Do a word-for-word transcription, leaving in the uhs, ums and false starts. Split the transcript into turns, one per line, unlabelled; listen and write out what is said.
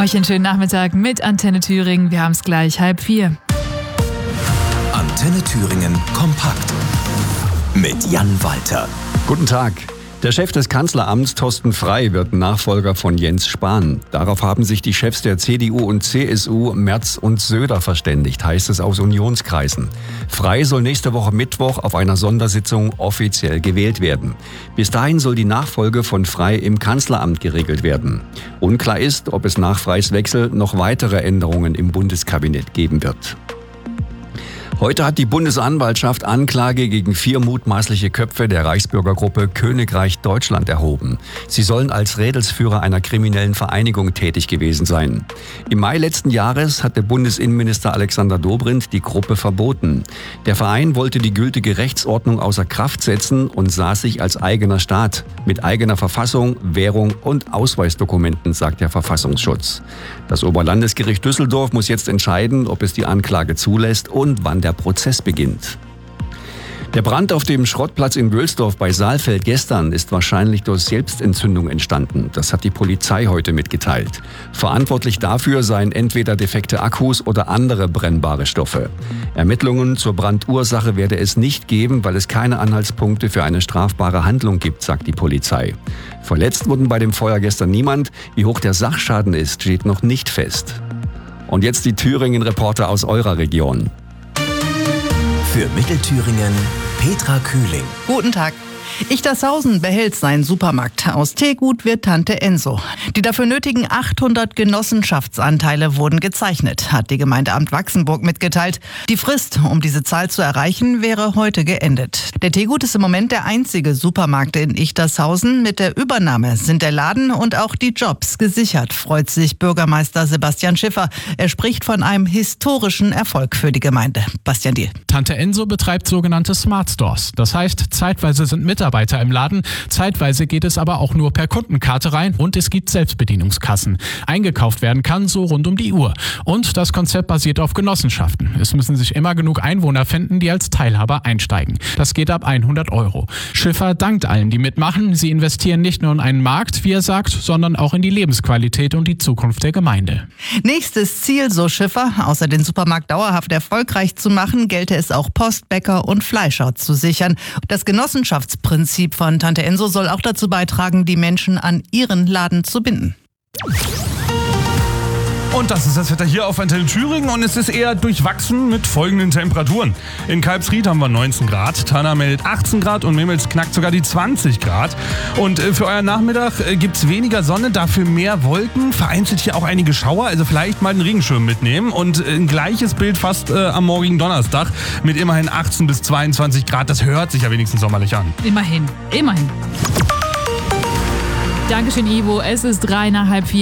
Euch einen schönen Nachmittag mit Antenne Thüringen. Wir haben es gleich halb vier.
Antenne Thüringen kompakt mit Jan Walter.
Guten Tag. Der Chef des Kanzleramts, Thorsten Frey, wird Nachfolger von Jens Spahn. Darauf haben sich die Chefs der C D U und C S U, Merz und Söder, verständigt, heißt es aus Unionskreisen. Frey soll nächste Woche Mittwoch auf einer Sondersitzung offiziell gewählt werden. Bis dahin soll die Nachfolge von Frey im Kanzleramt geregelt werden. Unklar ist, ob es nach Freys Wechsel noch weitere Änderungen im Bundeskabinett geben wird. Heute hat die Bundesanwaltschaft Anklage gegen vier mutmaßliche Köpfe der Reichsbürgergruppe Königreich Deutschland erhoben. Sie sollen als Rädelsführer einer kriminellen Vereinigung tätig gewesen sein. Im Mai letzten Jahres hatte Bundesinnenminister Alexander Dobrindt die Gruppe verboten. Der Verein wollte die gültige Rechtsordnung außer Kraft setzen und sah sich als eigener Staat mit eigener Verfassung, Währung und Ausweisdokumenten, sagt der Verfassungsschutz. Das Oberlandesgericht Düsseldorf muss jetzt entscheiden, ob es die Anklage zulässt und wann der Prozess beginnt. Der Brand auf dem Schrottplatz in Wülsdorf bei Saalfeld gestern ist wahrscheinlich durch Selbstentzündung entstanden. Das hat die Polizei heute mitgeteilt. Verantwortlich dafür seien entweder defekte Akkus oder andere brennbare Stoffe. Ermittlungen zur Brandursache werde es nicht geben, weil es keine Anhaltspunkte für eine strafbare Handlung gibt, sagt die Polizei. Verletzt wurden bei dem Feuer gestern niemand. Wie hoch der Sachschaden ist, steht noch nicht fest. Und jetzt die Thüringen-Reporter aus eurer Region.
Für Mittelthüringen Petra Kühling.
Guten Tag. Ichtershausen behält seinen Supermarkt. Aus Teegut wird Tante Enso. Die dafür nötigen achthundert Genossenschaftsanteile wurden gezeichnet, hat die Gemeindeamt Wachsenburg mitgeteilt. Die Frist, um diese Zahl zu erreichen, wäre heute geendet. Der Teegut ist im Moment der einzige Supermarkt in Ichtershausen. Mit der Übernahme sind der Laden und auch die Jobs gesichert, freut sich Bürgermeister Sebastian Schiffer. Er spricht von einem historischen Erfolg für die Gemeinde. Bastian Diel.
Tante Enso betreibt sogenannte Smart Stores. Das heißt, zeitweise sind Mitarbeiter im Laden, zeitweise geht es aber auch nur per Kundenkarte rein und es gibt Selbstbedienungskassen. Eingekauft werden kann so rund um die Uhr. Und das Konzept basiert auf Genossenschaften. Es müssen sich immer genug Einwohner finden, die als Teilhaber einsteigen. Das geht ab hundert Euro. Schiffer dankt allen, die mitmachen. Sie investieren nicht nur in einen Markt, wie er sagt, sondern auch in die Lebensqualität und die Zukunft der Gemeinde.
Nächstes Ziel, so Schiffer, außer den Supermarkt dauerhaft erfolgreich zu machen, gelte es auch Post, Bäcker und Fleischer zu sichern. Das Genossenschaftsprinzip von Tante Enso soll auch dazu beitragen, die Menschen an ihren Laden zu binden.
Und das ist das Wetter hier auf Antenne Thüringen und es ist eher durchwachsen mit folgenden Temperaturen. In Kalbsried haben wir neunzehn Grad, Thanna meldet achtzehn Grad und Memels knackt sogar die zwanzig Grad. Und für euren Nachmittag gibt es weniger Sonne, dafür mehr Wolken, vereinzelt hier auch einige Schauer, also vielleicht mal einen Regenschirm mitnehmen. Und ein gleiches Bild fast äh, am morgigen Donnerstag mit immerhin achtzehn bis zweiundzwanzig Grad. Das hört sich ja wenigstens sommerlich an.
Immerhin, immerhin. Dankeschön, Ivo. Es ist drei nach halb vier.